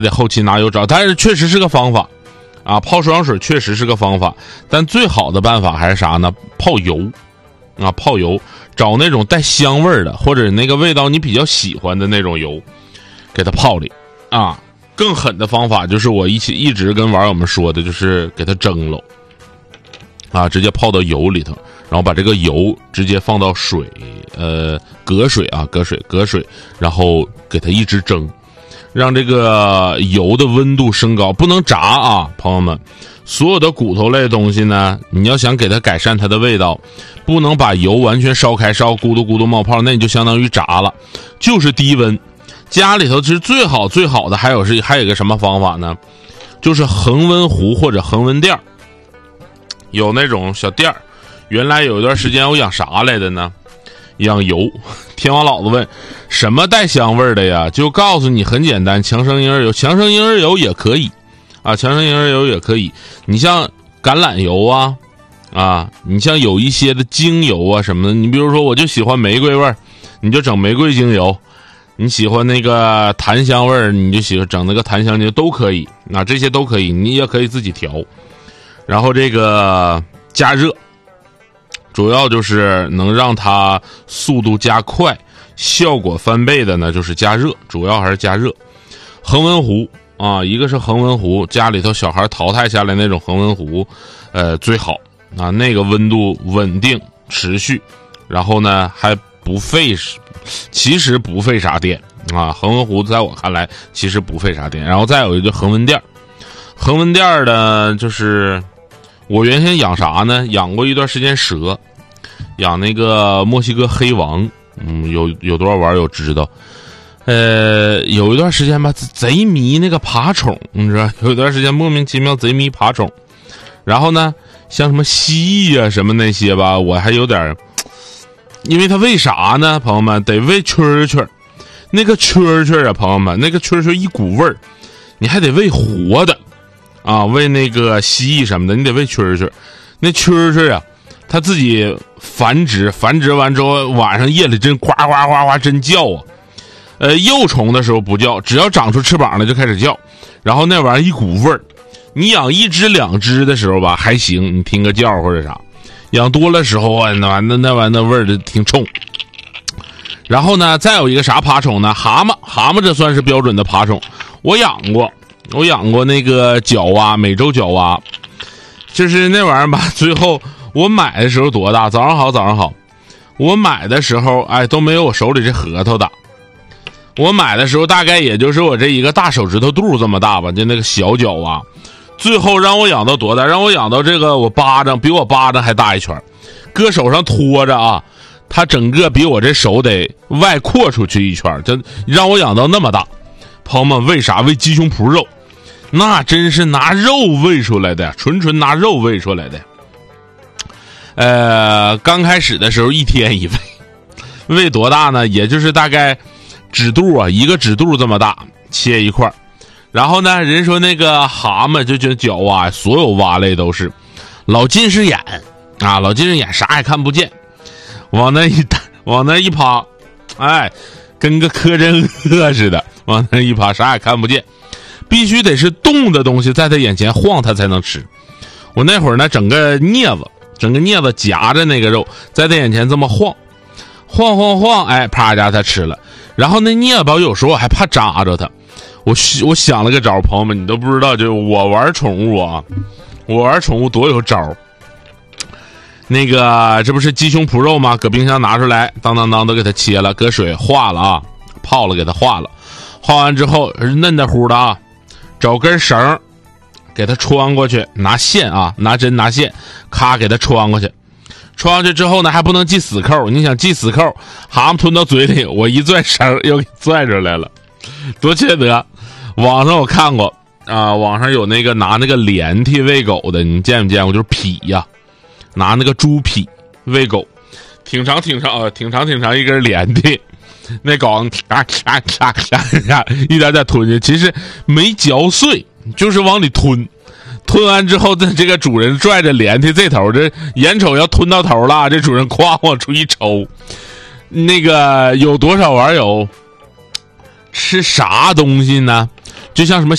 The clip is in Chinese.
得后期拿油找，但是确实是个方法啊，泡双水确实是个方法，但最好的办法还是啥呢？泡油啊，泡油，找那种带香味的，或者那个味道你比较喜欢的那种油，给它泡里啊。更狠的方法就是我一直跟网友们说的，就是给它蒸了啊，直接泡到油里头，然后把这个油直接放到水，隔水，然后给它一直蒸，让这个油的温度升高，不能炸啊，朋友们。所有的骨头类的东西呢，你要想给它改善它的味道，不能把油完全烧开，烧咕嘟咕嘟冒泡，那你就相当于炸了，就是低温。家里头其实最好的还有一个什么方法呢？就是恒温壶或者恒温垫，有那种小垫儿。原来有一段时间我养啥来的呢？养油。天王老子问什么带香味的呀？就告诉你很简单，强生婴儿油，强生婴儿油也可以啊，强生婴儿油也可以。你像橄榄油啊，你像有一些的精油啊什么的，你比如说我就喜欢玫瑰味，你就整玫瑰精油。你喜欢那个檀香味儿，你就喜欢整那个檀香精都可以，那这些都可以，你也可以自己调。然后这个加热，主要就是能让它速度加快，效果翻倍的呢就是加热，主要还是加热。恒温壶啊，一个是恒温壶，家里头小孩淘汰下来那种恒温壶，最好啊，那个温度稳定持续，然后呢还不费，其实不费啥电啊。恒温壶在我看来其实不费啥电。然后再有一个恒温垫，恒温垫呢就是我原先养啥呢？养过一段时间蛇，养那个墨西哥黑王，有多少网友知道？有一段时间吧，贼迷那个爬虫，你知道，有一段时间莫名其妙贼迷爬虫。然后呢，像什么蜥蜴啊什么那些吧，我还有点。因为它喂啥呢？朋友们，得喂蛐蛐，那个蛐蛐啊，朋友们，那个蛐蛐一股味儿，你还得喂活的啊，喂那个蜥蜴什么的，你得喂蛐蛐。那蛐蛐啊，它自己繁殖完之后，晚上夜里真呱呱呱呱真叫啊。幼虫的时候不叫，只要长出翅膀了就开始叫，然后那玩意儿一股味儿。你养一只两只的时候吧还行，你听个叫或者啥。养多了时候啊，那玩意儿味儿就挺冲。然后呢，再有一个啥爬虫呢？蛤蟆这算是标准的爬虫。我养过那个角蛙，美洲角蛙，就是那玩意儿吧。最后我买的时候多大？早上好。我买的时候，都没有我手里这核桃大。我买的时候大概也就是我这一个大手指头肚这么大吧，就那个小角蛙。最后让我养到多大？让我养到这个比我巴掌还大一圈，搁手上拖着啊，它整个比我这手得外扩出去一圈，真让我养到那么大。朋友们，为啥？喂鸡胸脯肉，那真是拿肉喂出来的，纯拿肉喂出来的。刚开始的时候一天一喂，喂多大呢？也就是大概指肚啊，一个指肚这么大，切一块。然后呢，人说那个蛤蟆就角蛙，所有蛙类都是老近视眼啊，老近视眼啥也看不见，往那一趴，跟个柯镇恶似的，往那一趴啥也看不见，必须得是动的东西在他眼前晃，他才能吃。我那会儿呢，整个镊子夹着那个肉，在他眼前这么晃，啪家他吃了。然后那镊子有时候还怕扎着他。我想了个招，朋友们，你都不知道，就我玩宠物啊，我玩宠物多有招。那个这不是鸡胸脯肉吗？搁冰箱拿出来，当都给它切了，搁水化了啊，泡了给它化了，化完之后嫩的乎的啊，找根绳给它穿过去，拿线啊，拿针拿线，咔给它穿过去。穿上去之后呢，还不能系死扣，你想系死扣，蛤蟆吞到嘴里，我一拽绳又给拽出来了，多缺德。网上我看过啊，网上有那个拿那个连体喂狗的，你见没见过？就是脾呀，拿那个猪脾喂狗，挺长一根连体，那狗一点点吞去，其实没嚼碎，就是往里吞。吞完之后，这个主人拽着连体这头，这眼瞅要吞到头了，这主人哐往出一抽。那个有多少网友吃啥东西呢？就像什么